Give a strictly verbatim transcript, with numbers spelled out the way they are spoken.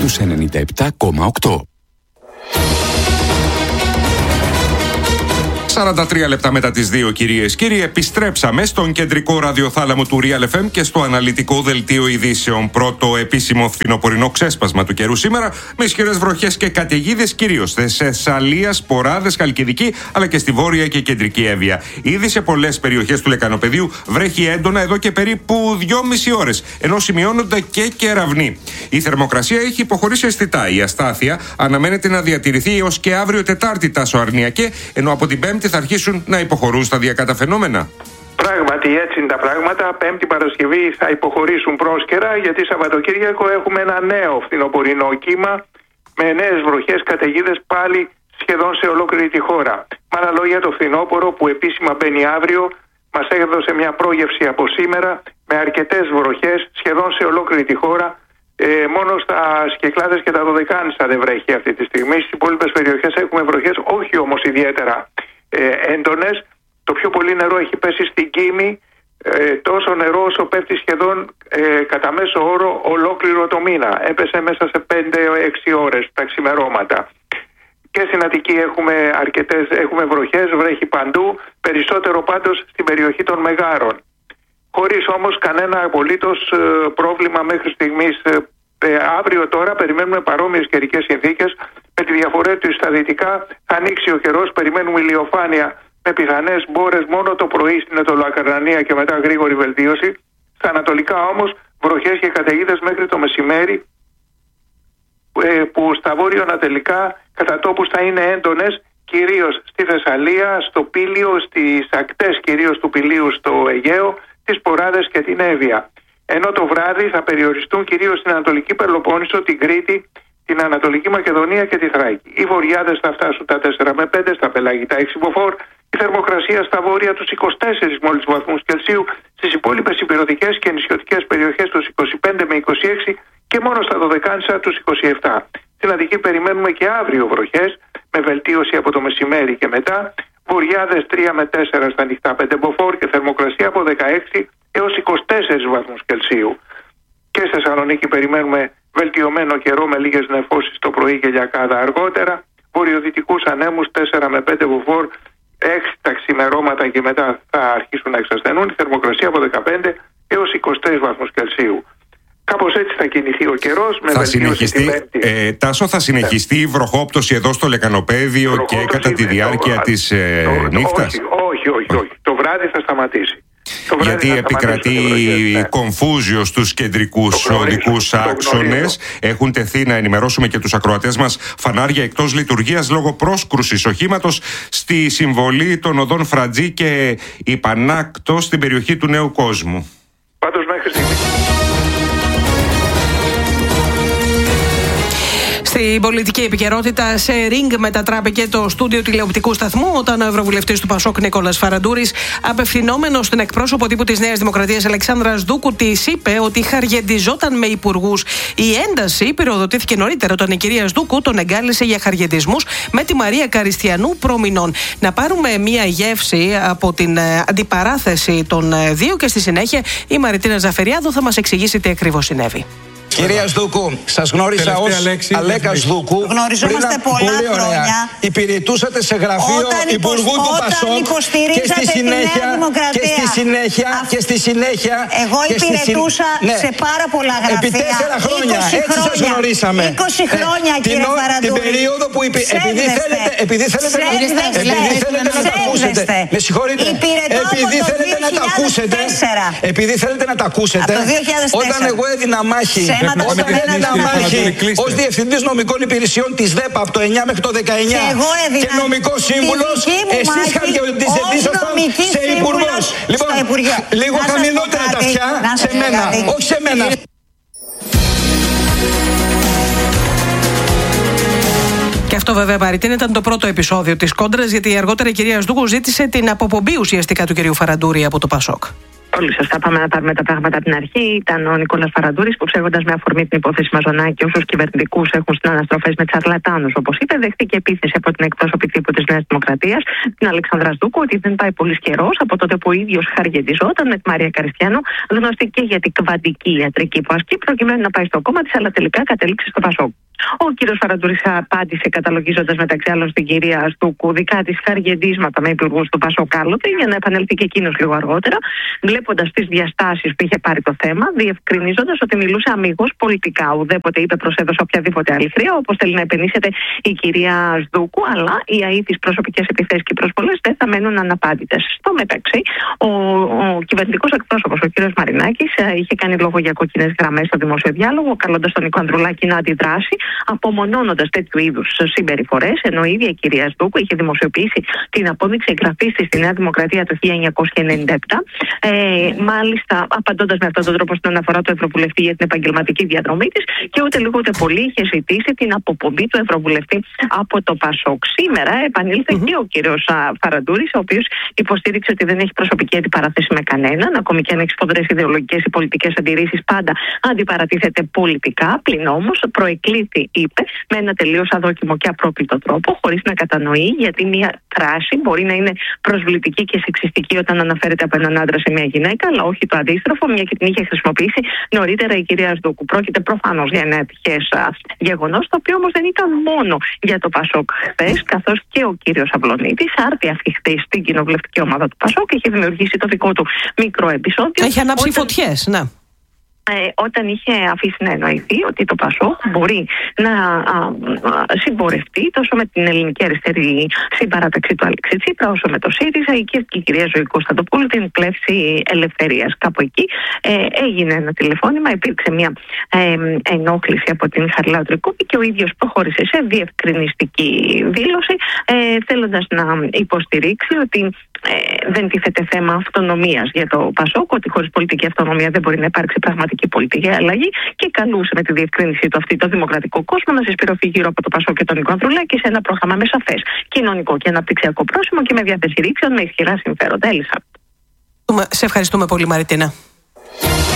στους ενενήντα επτά κόμμα οκτώ. σαράντα τρία λεπτά μετά τις δύο, κυρίες και κύριοι, επιστρέψαμε στον κεντρικό ραδιοθάλαμο του Real εφ εμ και στο αναλυτικό δελτίο ειδήσεων. Πρώτο επίσημο φθινοπορεινό ξέσπασμα του καιρού σήμερα, με ισχυρές βροχές και καταιγίδες κυρίως στη Θεσσαλία, Σποράδες, Χαλκιδική, αλλά και στη βόρεια και κεντρική Εύβοια. Ήδη σε πολλές περιοχές του Λεκανοπεδίου βρέχει έντονα εδώ και περίπου δυόμιση ώρες, ενώ σημειώνονται και κεραυνοί. Η θερμοκρασία έχει υποχωρήσει αισθητά. Η αστάθεια αναμένεται να διατηρηθεί έως και αύριο Τετάρτη τάσο αρνιακέ, ενώ από την Πέμπτη θα αρχίσουν να υποχωρούν σταδιακά τα φαινόμενα. Πράγματι, έτσι είναι τα πράγματα. Πέμπτη Παρασκευή θα υποχωρήσουν πρόσκαιρα, γιατί Σαββατοκύριακο έχουμε ένα νέο φθινοπορεινό κύμα με νέες βροχές, καταιγίδες πάλι σχεδόν σε ολόκληρη τη χώρα. Με άλλα λόγια, το φθινόπωρο που επίσημα μπαίνει αύριο μας έδωσε μια πρόγευση από σήμερα με αρκετές βροχές σχεδόν σε ολόκληρη τη χώρα. Ε, μόνο στα Σκυκλάδες και τα Δωδεκάνησα δεν βρέχει αυτή τη στιγμή. Στις υπόλοιπες περιοχές έχουμε βροχές, όχι όμως ιδιαίτερα ε, έντονες. Το πιο πολύ νερό έχει πέσει στην Κίμη, ε, τόσο νερό όσο πέφτει σχεδόν ε, κατά μέσο όρο ολόκληρο το μήνα. Έπεσε μέσα σε πέντε έξι ώρες τα ξημερώματα. Και στην Αττική έχουμε αρκετές, έχουμε βροχές, βρέχει παντού, περισσότερο πάντως στην περιοχή των Μεγάρων. Χωρίς όμως κανένα απολύτως ε, πρόβλημα μέχρι στιγμής. Ε, ε, αύριο τώρα περιμένουμε παρόμοιες καιρικές συνθήκες, με τη διαφορά ότι στα δυτικά θα ανοίξει ο καιρός, περιμένουμε ηλιοφάνεια με πιθανές μπόρες μόνο το πρωί στην Ετωλοακαρνανία και μετά γρήγορη βελτίωση. Στα ανατολικά όμως βροχές και καταιγίδες μέχρι το μεσημέρι, ε, που στα βόρειο-ανατολικά κατά τόπους θα είναι έντονες, κυρίως στη Θεσσαλία, στο Πήλιο, στις ακτές κυρίως του Πηλίου στο Αιγαίο, τις Σποράδες και την Εύβοια. Ενώ το βράδυ θα περιοριστούν κυρίως στην Ανατολική Πελοπόννησο, την Κρήτη, την Ανατολική Μακεδονία και τη Θράκη. Οι βορειάδες θα φτάσουν τα τέσσερα με πέντε, στα πελάγητα έξι μποφόρ, η θερμοκρασία στα βόρεια τους είκοσι τέσσερις μόλις βαθμούς Κελσίου, στις υπόλοιπες ηπειρωτικές και νησιωτικές περιοχές τους είκοσι πέντε με είκοσι έξι και μόνο στα Δωδεκάνησα τους είκοσι επτά. Στην Αττική περιμένουμε και αύριο βροχές, με βελτίωση από το μεσημέρι και μετά. Βορειάδες τρία με τέσσερα στα ανοιχτά πέντε μποφόρ και θερμοκρασία από δεκαέξι έως είκοσι τέσσερις βαθμούς Κελσίου. Και στη Θεσσαλονίκη περιμένουμε βελτιωμένο καιρό με λίγες νεφώσεις το πρωί και λιακάδα αργότερα. Βορειοδυτικούς ανέμους τέσσερα με πέντε μποφόρ, έξι τα ξημερώματα και μετά θα αρχίσουν να εξασθενούν. Η θερμοκρασία από δεκαπέντε έως είκοσι τρεις βαθμούς Κελσίου. Κάπως έτσι θα κινηθεί ο καιρός. Με θα συνεχιστεί, ε, Τάσο, θα συνεχιστεί η βροχόπτωση εδώ στο Λεκανοπέδιο βροχόπτωση και κατά τη διάρκεια της ε, νύχτας? Όχι, όχι, όχι. Το βράδυ θα σταματήσει. Γιατί επικρατεί κομφούζιο στους κεντρικούς οδικούς άξονες. Έχουν τεθεί, να ενημερώσουμε και τους ακροατές μας, φανάρια εκτός λειτουργίας λόγω πρόσκρουσης οχήματος στη συμβολή των οδών Φρατζή και Ιπανάκτο στην περιοχή του Νέου Κόσμου. Πάντως μέχρι στιγμή. Στην πολιτική επικαιρότητα, σε ring μετατράπηκε το στούντιο τηλεοπτικού σταθμού όταν ο Ευρωβουλευτής του Πασόκ Νίκολας Φαραντούρης, απευθυνόμενος στην εκπρόσωπο τύπου της Νέας Δημοκρατίας Αλεξάνδρας Δούκου, της είπε ότι χαργεντιζόταν με υπουργούς. Η ένταση πυροδοτήθηκε νωρίτερα όταν η κυρία Δούκου τον εγκάλεσε για χαργεντισμούς με τη Μαρία Καριστιανού προμηνών. Να πάρουμε μία γεύση από την αντιπαράθεση των δύο και στη συνέχεια η Μαριτίνα Ζαφεριάδου θα μας εξηγήσει τι ακριβώς συνέβη. Κυρία Δούκου, σας γνώρισα ως Αλέκας Δούκου. Γνωριζόμαστε πολλά χρόνια. Υπηρετούσατε σε γραφείο όταν Υπουργού του Πασόκ και στη συνέχεια, και στη συνέχεια, και στη συνέχεια εγώ υπηρετούσα στη... ναι. σε πάρα πολλά γραφεία. Επί τέσσερα χρόνια, έτσι σας γνωρίσαμε. είκοσι χρόνια, ε, κύριε Φαραντούρη. Την περίοδο που υπη... επειδή θέλετε, επειδή θέλετε, επειδή θέλετε να τα ακούσετε. Με συγχωρείτε. Επειδή θέλετε να τα ακούσετε. Επειδή θέλετε να τα ακούσετε. Όταν εγώ έδινα μάχη. Όταν έδινα μάχη ως διευθυντής νομικών υπηρεσιών της ΔΕΠΑ από το εννιά μέχρι το δεκαεννιά και, και νομικός σύμβουλος, εσείς χαργεντιζόσασταν σε υπουργός. Λοιπόν, λίγο χαμηλότερα τα αυτιά σε μένα, όχι σε μένα. Και αυτό βέβαια, Μαριτίνα, ήταν το πρώτο επεισόδιο της κόντρας, γιατί αργότερα η κυρία Σδούκου ζήτησε την αποπομπή ουσιαστικά του κυρίου Φαραντούρη από το Πασόκ. Πολύ σωστά. Πάμε να πάρουμε τα πράγματα από την αρχή. Ήταν ο Νικόλας Φαραντούρης που, ψέγοντας με αφορμή την υπόθεση Μαζονάκη, όσους κυβερνητικούς έχουν συναναστροφές με τσαρλατάνους, όπως είπε, δέχτηκε επίθεση από την εκπρόσωπη τύπου της Νέας Δημοκρατίας, την Αλεξάνδρα Σδούκου, ότι δεν πάει πολύ καιρός από τότε που ο ίδιος χαργεντιζόταν με τη Μαρία Καριστιάνου, γνωστή και για την κβαντική ιατρική που ασκεί, προκειμένου να πάει στο κόμμα της, αλλά τελικά κατέληξε στο Πασόκ. Ο κύριος Φαραντούρης απάντησε καταλογίζοντας μεταξύ άλλων στην κυρία Στούκου δικά της χαργεντίσματα με υπουργούς του Πασόκ άλλοτε, για να επανέλθει και εκείνος λίγο αργότερα, βλέποντας τις διαστάσεις που είχε πάρει το θέμα, διευκρινίζοντας ότι μιλούσε αμιγώς πολιτικά. Ουδέποτε είπε προσέδωσε οποιαδήποτε αληθρία, όπως θέλει να επενήσεται η κυρία Σδούκου, αλλά οι αήθεις προσωπικές επιθέσεις και προσβολές δεν θα μένουν αναπάντητες. Στο μεταξύ, ο, ο κυβερνητικός εκπρόσωπος, ο κύριος Μαρινάκης, είχε κάνει λόγο για κόκκινες γραμμές στο δημόσιο διάλογο, καλώντας τον Νίκο Ανδρουλάκη να αντιδράσει, απομονώνοντας τέτοιου είδους συμπεριφορές, ενώ η ίδια η κυρία Σδούκου είχε δημοσιοποιήσει την απόδειξη εγγραφής της στη Νέα Δημοκρατία το χίλια εννιακόσια ενενήντα επτά. Ε, μάλιστα, απαντώντας με αυτόν τον τρόπο στην αναφορά του Ευρωβουλευτή για την επαγγελματική διαδρομή της, και ούτε λίγο ούτε πολύ είχε ζητήσει την αποπομπή του Ευρωβουλευτή από το Πασόκ. Σήμερα επανήλθε mm-hmm. και ο κύριος Φαραντούρης, ο οποίος υποστήριξε ότι δεν έχει προσωπική αντιπαράθεση με κανέναν, ακόμη και αν έχει σφοδρές ιδεολογικές ή πολιτικές αντιρρήσεις, πάντα αντιπαρατίθεται πολιτικά. Πλην όμως προεκλήθη, είπε, με ένα τελείως αδόκιμο και απρόκλητο τρόπο, χωρίς να κατανοεί γιατί μια φράση μπορεί να είναι προσβλητική και σεξιστική όταν αναφέρεται από έναν άντρα σε μια γυναίκα, αλλά όχι το αντίστροφο, μια και την είχε χρησιμοποιήσει νωρίτερα η κυρία Σδούκου. Πρόκειται προφανώς για ένα ατυχές γεγονός, το οποίο όμως δεν ήταν μόνο για το Πασόκ χθες, καθώς και ο κύριος Αυλωνίτης, άρτια φιχτής στην κοινοβουλευτική ομάδα του Πασόκ, είχε δημιουργήσει το δικό του μικρό επεισόδιο. Έχει ανάψει όταν... φωτιές, ναι. Ε, όταν είχε αφήσει να εννοηθεί ότι το Πασόκ μπορεί να α, α, συμπορευτεί τόσο με την ελληνική αριστερή συμπαράταξη του Αλέξη Τσίπρα, όσο με το ΣΥΡΙΖΑ ή και η κυρία Ζωή Κωνσταντοπούλου την πλεύση ελευθερίας. Κάπου εκεί ε, έγινε ένα τηλεφώνημα, υπήρξε μια ε, ενόχληση από την Χαριλάου Τρικούπη και ο ίδιος προχώρησε σε διευκρινιστική δήλωση, ε, θέλοντας να υποστηρίξει ότι Ε, δεν τίθεται θέμα αυτονομίας για το Πασόκ, ότι χωρίς πολιτική αυτονομία δεν μπορεί να υπάρξει πραγματική πολιτική αλλαγή, και καλούσε με τη διευκρίνησή του αυτή το δημοκρατικό κόσμο να συσπηρωθεί γύρω από το Πασόκ και τον Νίκο Ανδρουλάκη σε ένα πρόγραμμα με σαφές κοινωνικό και αναπτυξιακό πρόσημο και με διάθεση ρήξεων με ισχυρά συμφέροντα. Έλισσα. Σε ευχαριστούμε πολύ, Μαριτίνα.